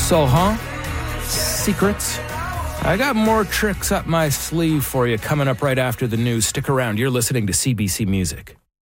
So, secrets? I got more tricks up my sleeve for you coming up right after the news. Stick around. You're listening to CBC Music.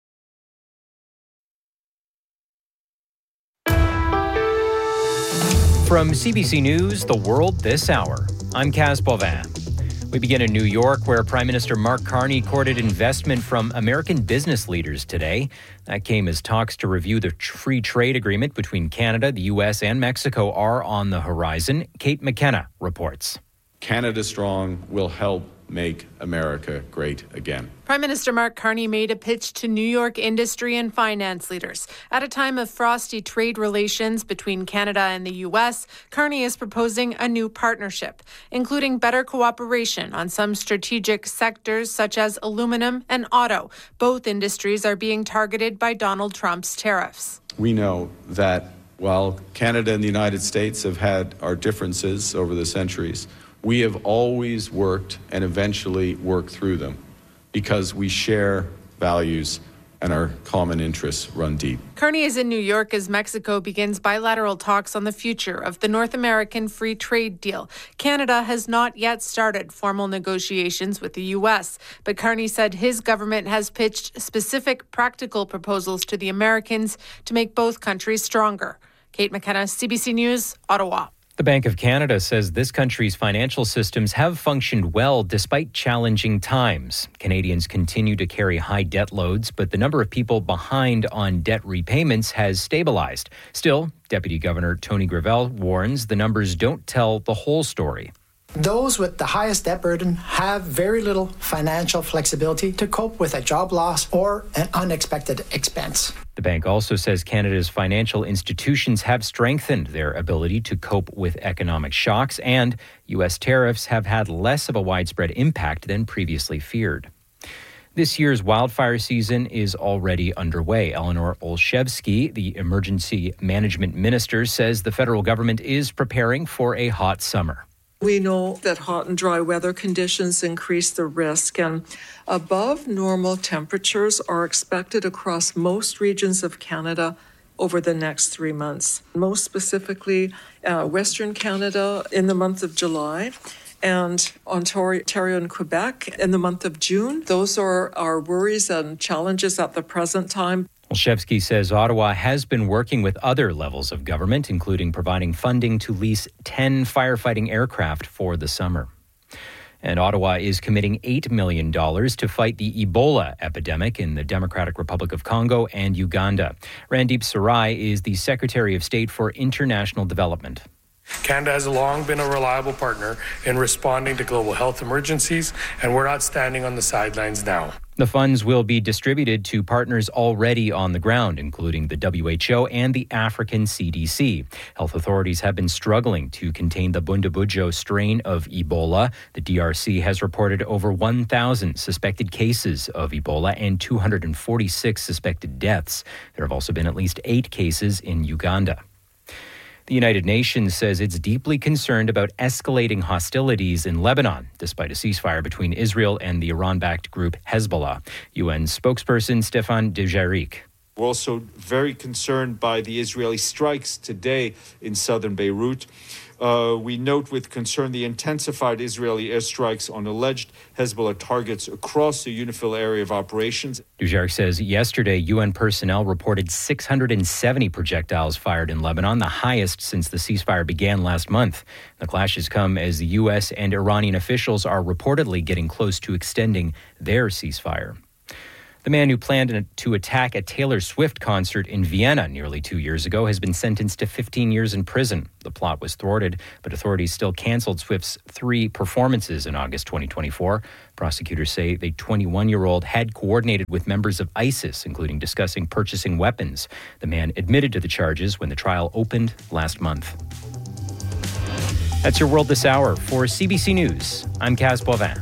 From CBC News, The World This Hour, I'm Kaz Boivin. We begin in New York, where Prime Minister Mark Carney courted investment from American business leaders today. That came as talks to review the free trade agreement between Canada, the U.S., and Mexico are on the horizon. Kate McKenna reports. Canada Strong will help make America great again. Prime Minister Mark Carney made a pitch to New York industry and finance leaders. At a time of frosty trade relations between Canada and the U.S., Carney is proposing a new partnership, including better cooperation on some strategic sectors such as aluminum and auto. Both industries are being targeted by Donald Trump's tariffs. We know that while Canada and the United States have had our differences over the centuries, we have always worked and eventually worked through them because we share values and our common interests run deep. Carney is in New York as Mexico begins bilateral talks on the future of the North American Free Trade Deal. Canada has not yet started formal negotiations with the U.S., but Carney said his government has pitched specific practical proposals to the Americans to make both countries stronger. Kate McKenna, CBC News, Ottawa. The Bank of Canada says this country's financial systems have functioned well despite challenging times. Canadians continue to carry high debt loads, but the number of people behind on debt repayments has stabilized. Still, Deputy Governor Tony Gravel warns the numbers don't tell the whole story. Those with the highest debt burden have very little financial flexibility to cope with a job loss or an unexpected expense. The bank also says Canada's financial institutions have strengthened their ability to cope with economic shocks, and U.S. tariffs have had less of a widespread impact than previously feared. This year's wildfire season is already underway. Eleanor Olszewski, the Emergency Management Minister, says the federal government is preparing for a hot summer. We know that hot and dry weather conditions increase the risk, and above normal temperatures are expected across most regions of Canada over the next 3 months. Most specifically, Western Canada in the month of July and Ontario and Quebec in the month of June. Those are our worries and challenges at the present time. Olszewski says Ottawa has been working with other levels of government, including providing funding to lease 10 firefighting aircraft for the summer. And Ottawa is committing $8 million to fight the Ebola epidemic in the Democratic Republic of Congo and Uganda. Randeep Sarai is the Secretary of State for International Development. Canada has long been a reliable partner in responding to global health emergencies, and we're not standing on the sidelines now. The funds will be distributed to partners already on the ground, including the WHO and the African CDC. Health authorities have been struggling to contain the Bundibugyo strain of Ebola. The DRC has reported over 1,000 suspected cases of Ebola and 246 suspected deaths. There have also been at least 8 cases in Uganda. The United Nations says it's deeply concerned about escalating hostilities in Lebanon, despite a ceasefire between Israel and the Iran-backed group Hezbollah. UN spokesperson Stéphane Dujarric. We're also very concerned by the Israeli strikes today in southern Beirut. We note with concern the intensified Israeli airstrikes on alleged Hezbollah targets across the UNIFIL area of operations. Dujarric says yesterday UN personnel reported 670 projectiles fired in Lebanon, the highest since the ceasefire began last month. The clashes come as the U.S. and Iranian officials are reportedly getting close to extending their ceasefire. The man who planned to attack a Taylor Swift concert in Vienna nearly 2 years ago has been sentenced to 15 years in prison. The plot was thwarted, but authorities still canceled Swift's 3 performances in August 2024. Prosecutors say the 21-year-old had coordinated with members of ISIS, including discussing purchasing weapons. The man admitted to the charges when the trial opened last month. That's your World This Hour. For CBC News, I'm Kaz Boivin.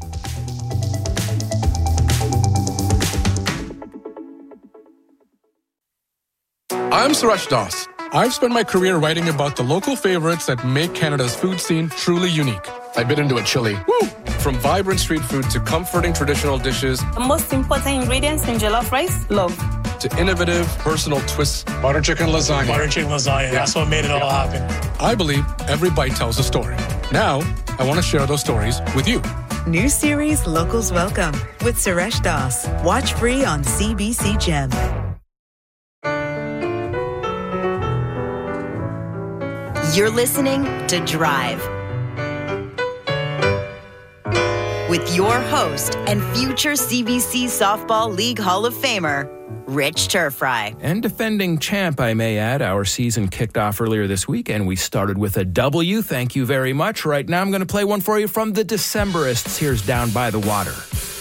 I'm Suresh Das. I've spent my career writing about the local favorites that make Canada's food scene truly unique. I bit into a chili. Woo! From vibrant street food to comforting traditional dishes. The most important ingredients in jollof rice, love. to innovative, personal twists. Butter chicken lasagna. Butter chicken lasagna. That's what made it all happen. I believe every bite tells a story. Now, I want to share those stories with you. New series Locals Welcome with Suresh Das. Watch free on CBC Gem. You're listening to Drive with your host and future CBC Softball League Hall of Famer, Rich Turfry. And defending champ, I may add. Our season kicked off earlier this week, and we started with a W. Thank you very much. Right now, I'm going to play one for you from the Decemberists. Here's Down by the Water.